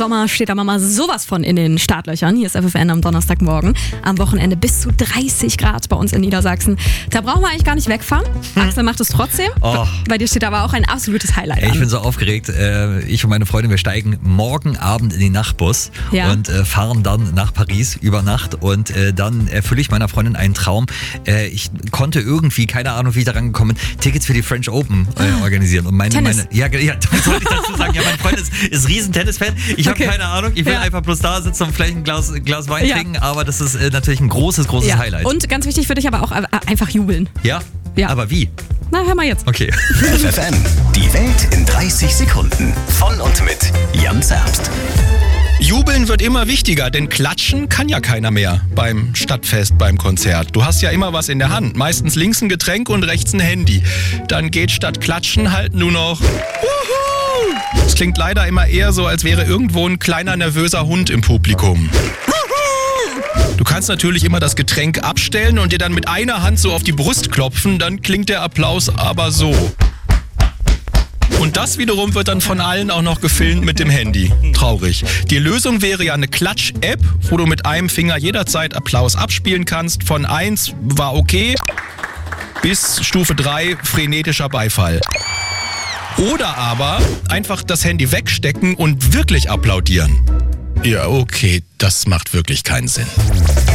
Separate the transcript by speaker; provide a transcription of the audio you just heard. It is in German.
Speaker 1: Sommer steht aber mal sowas von in den Startlöchern. Hier ist FFN am Donnerstagmorgen. Am Wochenende bis zu 30 Grad bei uns in Niedersachsen. Da brauchen wir eigentlich gar nicht wegfahren. Axel macht es trotzdem.
Speaker 2: Oh.
Speaker 1: Bei dir steht aber auch ein absolutes Highlight
Speaker 2: Ich
Speaker 1: an.
Speaker 2: bin so aufgeregt. Ich und meine Freundin, wir steigen morgen Abend in den Nachtbus und fahren dann nach Paris über Nacht. Und dann erfülle ich meiner Freundin einen Traum. Ich konnte irgendwie, keine Ahnung, wie ich daran gekommen bin, Tickets für die French Open organisieren. Und das wollte ich dazu sagen. Ja, mein Freund ist riesen Tennis-Fan. Ich habe keine Ahnung. Ich will einfach bloß da sitzen und vielleicht ein Glas Wein trinken. Aber das ist natürlich ein großes Highlight.
Speaker 1: Und ganz wichtig für dich aber auch einfach jubeln.
Speaker 2: Ja? Aber wie?
Speaker 1: Na, hör mal jetzt.
Speaker 2: Okay.
Speaker 3: FFN, die Welt in 30 Sekunden. Von und mit Jan Zerbst.
Speaker 4: Jubeln wird immer wichtiger, denn klatschen kann ja keiner mehr beim Stadtfest, beim Konzert. Du hast ja immer was in der Hand, meistens links ein Getränk und rechts ein Handy. Dann geht statt klatschen halt nur noch Wuhu! Es klingt leider immer eher so, als wäre irgendwo ein kleiner nervöser Hund im Publikum. Du kannst natürlich immer das Getränk abstellen und dir dann mit einer Hand so auf die Brust klopfen, dann klingt der Applaus aber so. Und das wiederum wird dann von allen auch noch gefilmt mit dem Handy. Traurig. Die Lösung wäre ja eine Klatsch-App, wo du mit einem Finger jederzeit Applaus abspielen kannst. Von 1 war okay bis Stufe 3 frenetischer Beifall. Oder aber einfach das Handy wegstecken und wirklich applaudieren. Ja, okay, das macht wirklich keinen Sinn.